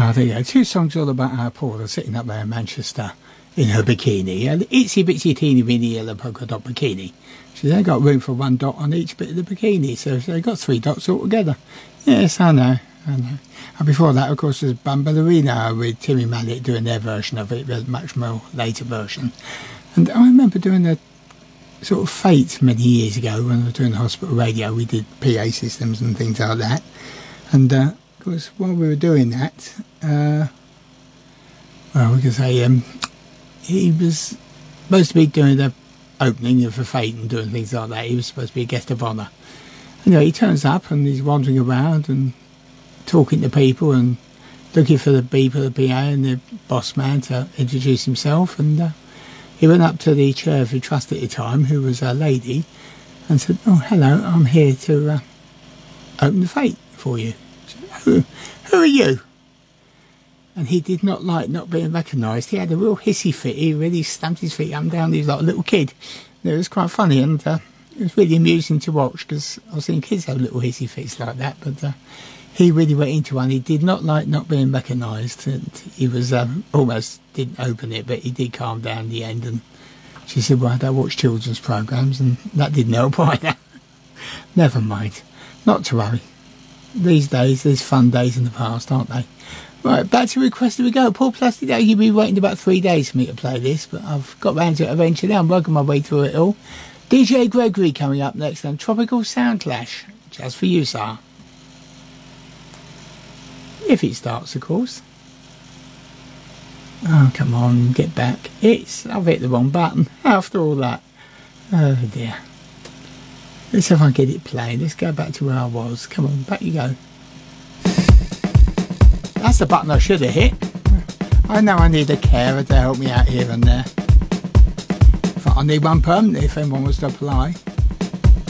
Ah, there you go. 2 songs all about our Paula sitting up there in Manchester in her bikini. An itsy bitsy teeny weeny yellow polka dot bikini. She's only got room for 1 dot on each bit of the bikini, so they've got 3 dots altogether. Yes, I know. And before that, of course, there's Bamballerina with Timmy Mallet doing their version of it, the much more later version. And I remember doing a sort of Fate many years ago when I was doing hospital radio. We did PA systems and things like that. And of course, while we were doing that, well, we could say he was supposed to be doing the opening of the Fate and doing things like that. He was supposed to be a guest of honour. Anyway, he turns up and he's wandering around and talking to people and looking for the beep of the PA and the boss man to introduce himself. And he went up to the chair of the trust at the time, who was a lady, and said, "Oh, hello, I'm here to open the Fate for you." Said, who are you? And he did not like not being recognised. He had a real hissy fit. He really stamped his feet up and down. He was like a little kid. It was quite funny, and it was really amusing to watch, because I've seen kids have little hissy fits like that, but he really went into one. He did not like not being recognised. He was almost didn't open it, but he did calm down in the end. And she said, "Well, I don't watch children's programmes," and that didn't help either. Never mind. Not to worry. These days, there's fun days in the past, aren't they? Right, back to requested we go. Paul Plastic Day, you've been waiting about 3 days for me to play this, but I've got round to it eventually. I'm working my way through it all. DJ Gregory coming up next, and Tropical Sound Clash, just for you, sir. If it starts, of course. Oh, come on, get back. I've hit the wrong button after all that. Oh, dear. Let's see if I can get it playing. Let's go back to where I was. Come on, back you go. That's the button I should have hit. I know I need a carer to help me out here and there. In fact, I need one permanently if anyone wants to apply.